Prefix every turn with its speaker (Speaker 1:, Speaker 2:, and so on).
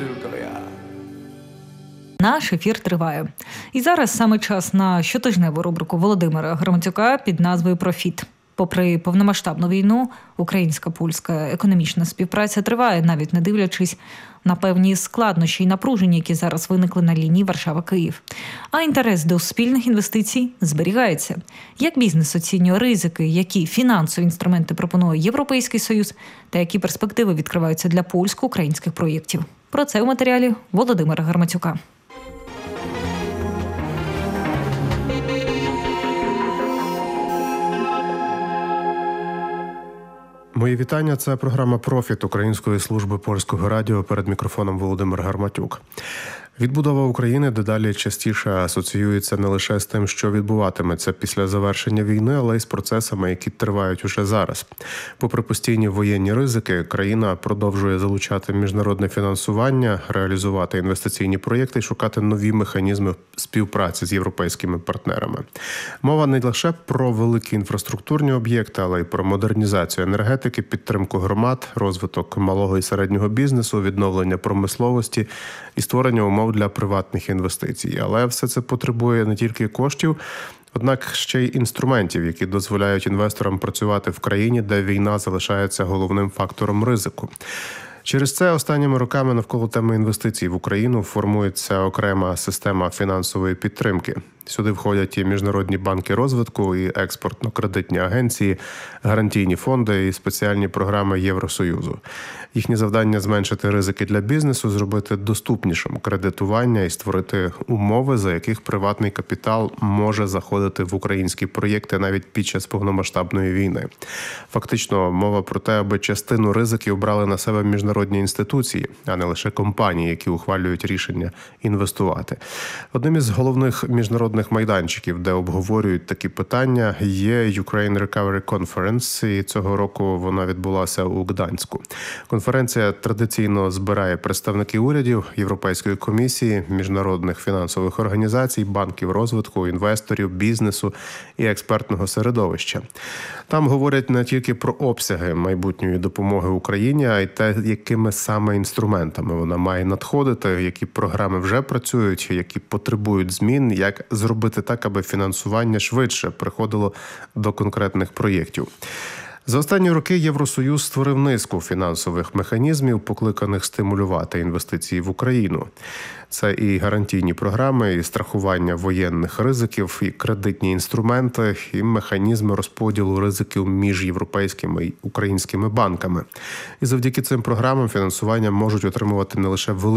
Speaker 1: Наш ефір триває. І зараз саме час на щотижневу рубрику Володимира Грамотюка під назвою «Профіт». Попри повномасштабну війну, українсько-польська економічна співпраця триває, навіть не дивлячись на певні складнощі і напруження, які зараз виникли на лінії Варшава-Київ. А інтерес до спільних інвестицій зберігається. Як бізнес оцінює ризики, які фінансові інструменти пропонує Європейський Союз та які перспективи відкриваються для польсько-українських проєктів? Про це у матеріалі Володимира Грамотюка.
Speaker 2: Мої вітання. Це програма «Профіт» Української служби польського радіо. Перед мікрофоном Володимир Гарматюк. Відбудова України дедалі частіше асоціюється не лише з тим, що відбуватиметься після завершення війни, але й з процесами, які тривають уже зараз. Попри постійні воєнні ризики, країна продовжує залучати міжнародне фінансування, реалізувати інвестиційні проєкти і шукати нові механізми співпраці з європейськими партнерами. Мова не лише про великі інфраструктурні об'єкти, але й про модернізацію енергетики, підтримку громад, розвиток малого і середнього бізнесу, відновлення промисловості і створення умов для приватних інвестицій. Але все це потребує не тільки коштів, однак ще й інструментів, які дозволяють інвесторам працювати в країні, де війна залишається головним фактором ризику. Через це останніми роками навколо теми інвестицій в Україну формується окрема система фінансової підтримки. Сюди входять і міжнародні банки розвитку, і експортно-кредитні агенції, гарантійні фонди і спеціальні програми Євросоюзу. Їхнє завдання – зменшити ризики для бізнесу, зробити доступнішим кредитування і створити умови, за яких приватний капітал може заходити в українські проєкти навіть під час повномасштабної війни. Фактично, мова про те, аби частину ризиків брали на себе міжнародні інституції, а не лише компанії, які ухвалюють рішення інвестувати. Одним із головних міжнародних майданчиків, де обговорюють такі питання, є Ukraine Recovery Conference, і цього року вона відбулася у Гданську. Конференція традиційно збирає представників урядів, Європейської комісії, міжнародних фінансових організацій, банків розвитку, інвесторів, бізнесу і експертного середовища. Там говорять не тільки про обсяги майбутньої допомоги Україні, а й те, якими саме інструментами вона має надходити, які програми вже працюють, які потребують змін, як зробити так, аби фінансування швидше приходило до конкретних проєктів. За останні роки Євросоюз створив низку фінансових механізмів, покликаних стимулювати інвестиції в Україну. Це і гарантійні програми, і страхування воєнних ризиків, і кредитні інструменти, і механізми розподілу ризиків між європейськими і українськими банками. І завдяки цим програмам фінансування можуть отримувати не лише великі